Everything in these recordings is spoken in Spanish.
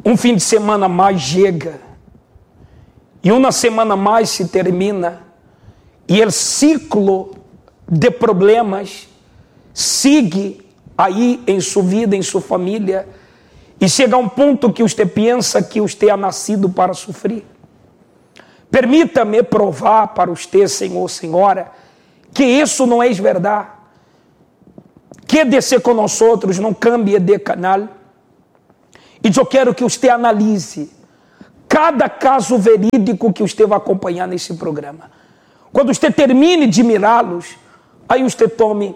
Um fim de semana mais chega e uma semana mais se termina e o ciclo de problemas sigue aí em sua vida, em sua família, e chega a um ponto que você pensa que você é nascido para sofrer. Permita-me provar para você, Senhor, Senhora, que isso não é verdade. Que descer com nós outros não cambie de canal. E eu quero que você analise cada caso verídico que você vai acompanhar nesse programa. Quando você termine de mirá-los, aí você tome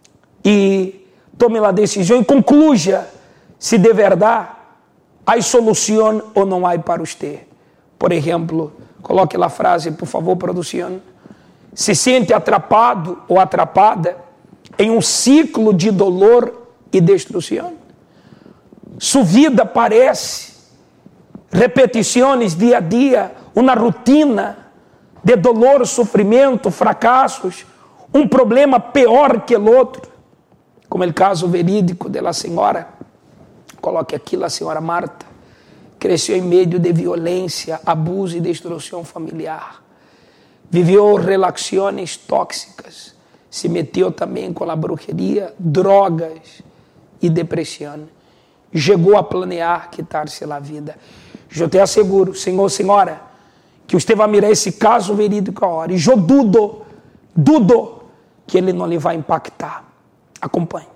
a decisão e concluya se de verdade há solução ou não há para você. Por exemplo, coloque a frase, por favor, produção. Se sente atrapado ou atrapada em um ciclo de dolor e destruição. Sua vida parece repetições dia a dia, uma rotina de dolor, sofrimento, fracassos, um problema pior que o outro, como o caso verídico da senhora, coloque aqui a senhora Marta, cresceu em meio de violência, abuso e destruição familiar, viveu relações tóxicas, se meteu também com a bruxeria, drogas e depressão. Chegou a planear quitar-se a vida. Eu te asseguro, Senhor, Senhora, que você vai mirar esse caso verídico agora. E eu dudo que ele não lhe vai impactar. Acompanhe.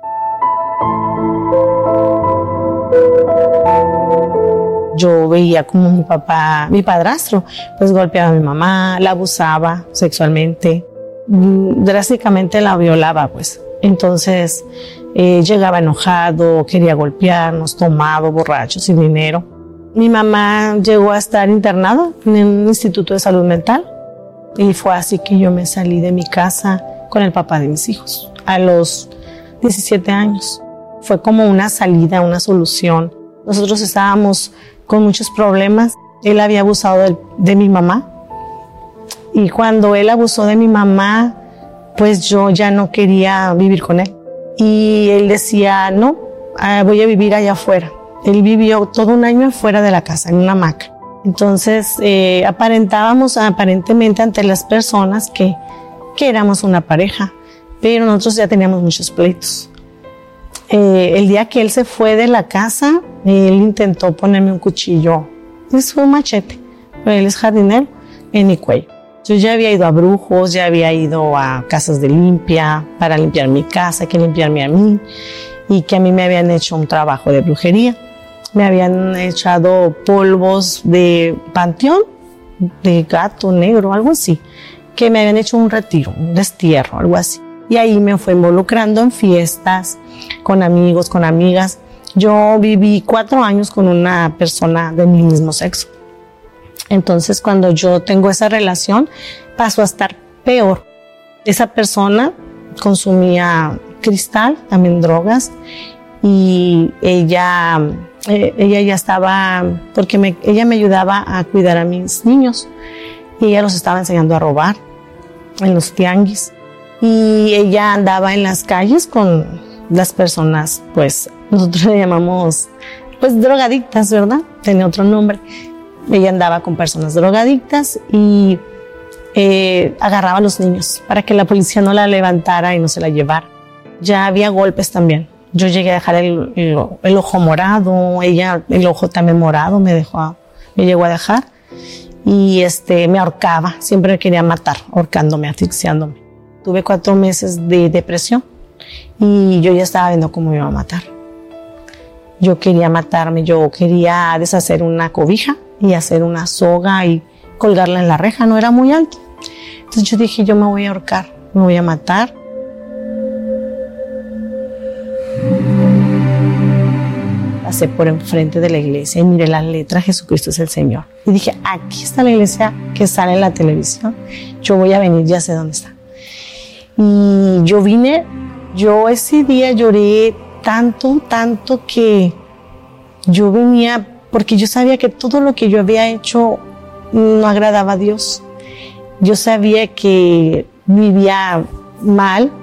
Yo veía como mi papá, mi padrastro, pues golpeaba a mi mamá, la abusaba sexualmente, drásticamente la violaba, pues. Entonces llegaba enojado, quería golpearnos, tomado, borracho, sin dinero. Mi mamá llegó a estar internada en un instituto de salud mental y fue así que yo me salí de mi casa con el papá de mis hijos a los 17 años. Fue como una salida, una solución. Nosotros estábamos con muchos problemas. Él había abusado de mi mamá y cuando él abusó de mi mamá, pues yo ya no quería vivir con él. Y él decía, no, voy a vivir allá afuera. Él vivió todo un año afuera de la casa, en una hamaca. Entonces aparentábamos aparentemente ante las personas que éramos una pareja, pero nosotros ya teníamos muchos pleitos. El día que él se fue de la casa, él intentó ponerme un cuchillo, es un machete, pero él es jardinero, en mi cuello. Yo ya había ido a brujos, ya había ido a casas de limpia para limpiar mi casa, que limpiarme a mí, y que a mí me habían hecho un trabajo de brujería. Me habían echado polvos de panteón, de gato negro, algo así, que me habían hecho un retiro, un destierro, algo así. Y ahí me fue involucrando en fiestas, con amigos, con amigas. Yo viví 4 años con una persona de mi mismo sexo. Entonces, cuando yo tengo esa relación, pasó a estar peor. Esa persona consumía cristal, también drogas, y ella ya estaba, porque ella me ayudaba a cuidar a mis niños, y ella los estaba enseñando a robar en los tianguis. Y ella andaba en las calles con las personas, pues, nosotros le llamamos, pues, drogadictas, ¿verdad? Tenía otro nombre. Ella andaba con personas drogadictas y agarraba a los niños para que la policía no la levantara y no se la llevara. Ya había golpes también. Yo llegué a dejar el ojo morado, ella el ojo también morado me llegó a dejar y me ahorcaba, siempre me quería matar, ahorcándome, asfixiándome. Tuve 4 meses de depresión y yo ya estaba viendo cómo me iba a matar. Yo quería matarme, yo quería deshacer una cobija y hacer una soga y colgarla en la reja, no era muy alto. Entonces yo dije, yo me voy a ahorcar, me voy a matar. Pasé por enfrente de la iglesia y miré la letra Jesucristo es el Señor. Y dije, aquí está la iglesia que sale en la televisión, yo voy a venir, ya sé dónde está. Y yo vine, yo ese día lloré tanto que yo venía, porque yo sabía que todo lo que yo había hecho no agradaba a Dios. Yo sabía que vivía mal,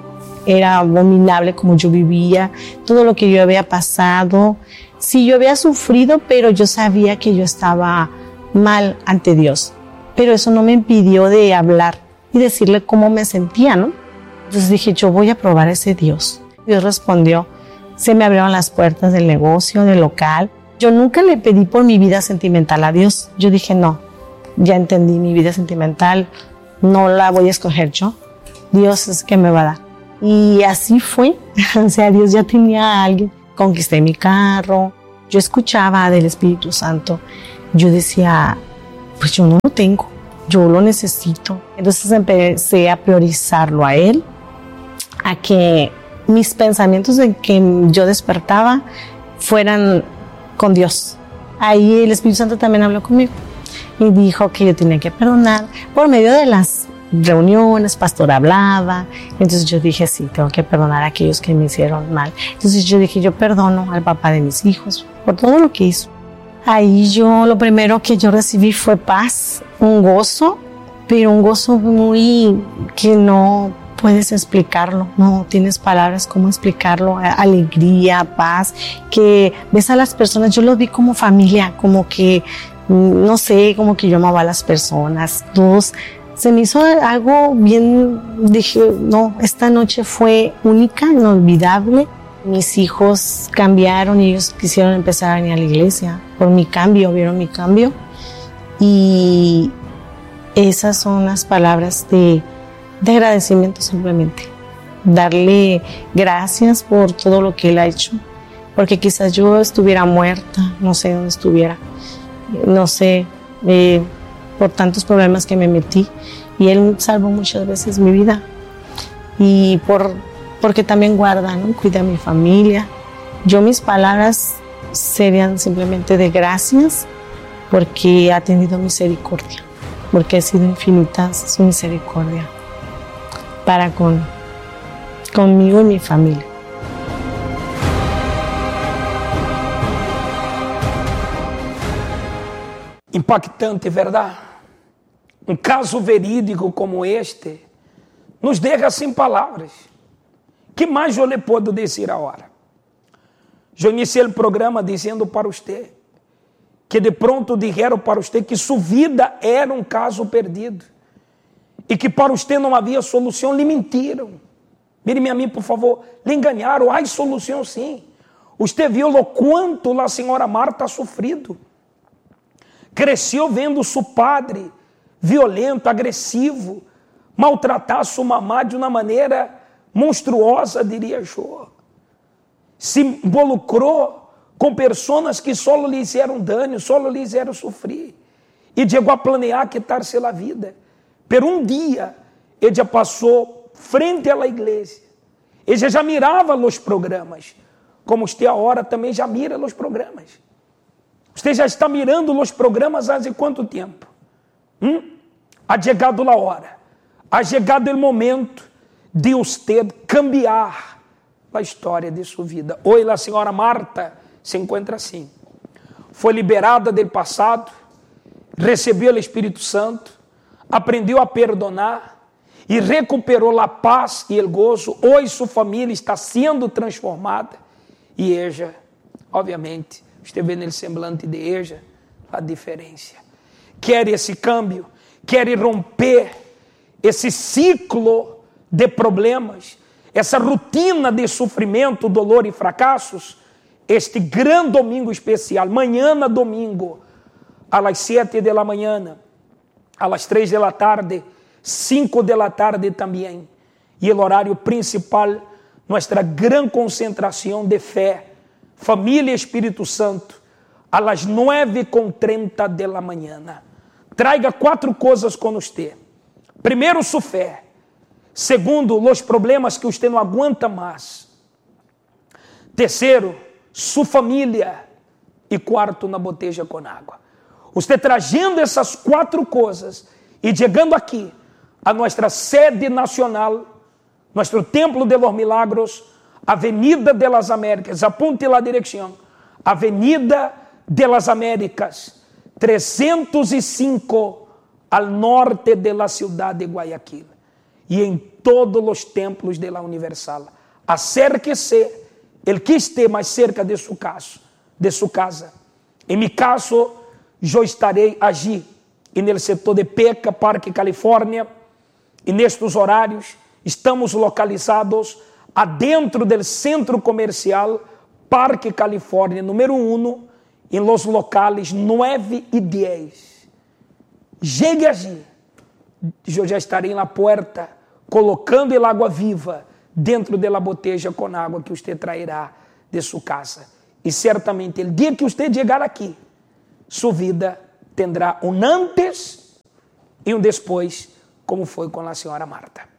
era abominable como yo vivía, todo lo que yo había pasado. Sí, yo había sufrido, pero yo sabía que yo estaba mal ante Dios. Pero eso no me impidió de hablar y decirle cómo me sentía, ¿no? Entonces dije, yo voy a probar a ese Dios. Dios respondió, se me abrieron las puertas del negocio, del local. Yo nunca le pedí por mi vida sentimental a Dios. Yo dije, no, ya entendí mi vida sentimental, no la voy a escoger yo. Dios es que me va a dar. Y así fue. O sea, Dios ya tenía a alguien. Conquisté mi carro. Yo escuchaba del Espíritu Santo. Yo decía, pues yo no lo tengo. Yo lo necesito. Entonces empecé a priorizarlo a Él, a que mis pensamientos de que yo despertaba fueran con Dios. Ahí el Espíritu Santo también habló conmigo y dijo que yo tenía que perdonar por medio de las reuniones. Pastor hablaba, entonces yo dije, sí, tengo que perdonar a aquellos que me hicieron mal. Entonces yo dije, yo perdono al papá de mis hijos por todo lo que hizo. Ahí lo primero que yo recibí fue paz, un gozo, pero un gozo muy que no puedes explicarlo, no tienes palabras cómo explicarlo, alegría, paz, que ves a las personas, yo los vi como familia, como que, no sé, como que yo amaba a las personas, todos, se me hizo algo bien, dije, no, esta noche fue única, inolvidable. Mis hijos cambiaron y ellos quisieron empezar a venir a la iglesia por mi cambio, vieron mi cambio. Y esas son las palabras de agradecimiento simplemente. Darle gracias por todo lo que Él ha hecho. Porque quizás yo estuviera muerta, no sé dónde estuviera, no sé, por tantos problemas que me metí. Y Él salvó muchas veces mi vida. Y porque también guarda, ¿no? Cuida a mi familia. Mis palabras serían simplemente de gracias porque ha tenido misericordia, porque ha sido infinita su misericordia para conmigo y mi familia. Impactante, ¿verdad? Um caso verídico como este nos deixa sem palavras. Que mais eu lhe posso dizer agora? Eu iniciei o programa dizendo para você que de pronto disseram para você que sua vida era um caso perdido e que para você não havia solução, lhe mentiram. Mire-me a mim, por favor, lhe enganaram, há solução sim. Você viu o quanto a senhora Marta ha sofrido. Cresceu vendo seu padre violento, agressivo, maltratar sua mamá de uma maneira monstruosa, diria eu. Se involucrou com pessoas que só lhe fizeram dano, só lhe fizeram sofrer. E chegou a planear quitar-se a vida. Por um dia, ele já passou frente à igreja. Ele já mirava os programas. Como você agora também já mira os programas. Você já está mirando os programas há quanto tempo? Ha chegado a hora. Ha chegado o momento de você cambiar a história de sua vida. Hoje a senhora Marta se encontra assim. Foi liberada do passado, recebeu o Espírito Santo, aprendeu a perdonar e recuperou a paz e o gozo. Hoje sua família está sendo transformada e ella, obviamente, você vê no semblante de ella a diferença. Quer esse câmbio, quer romper esse ciclo de problemas, essa rotina de sofrimento, dolor e fracassos, este grande domingo especial, manhã domingo, às 7 da manhã, às 3 da tarde, 5 da tarde também, e o horário principal, nossa grande concentração de fé, família Espírito Santo, às 9h30 da manhã. Traga 4 coisas com você. Primeiro, sua fé. Segundo, os problemas que você não aguenta mais. Terceiro, sua família. E quarto, na botella com água. Você trazendo essas 4 coisas e chegando aqui, a nossa sede nacional, nosso Templo de los Milagros, Avenida de las Américas, apunte lá a direção, Avenida de las Américas, 305, al norte de la ciudad de Guayaquil. e em todos os templos de la Universal. Acérquese el que esté mais cerca de sua casa. Em meu caso, eu estarei allí, no setor de Peca, Parque Califórnia, e nestes horários estamos localizados adentro do centro comercial Parque Califórnia, número 1, em los locales 9 e 10. Chegue allí, eu já estarei na porta, colocando el água viva dentro da botella com água que você trairá de sua casa. E certamente, o dia que você chegar aqui, sua vida tendrá um antes e um depois, como foi com a senhora Marta.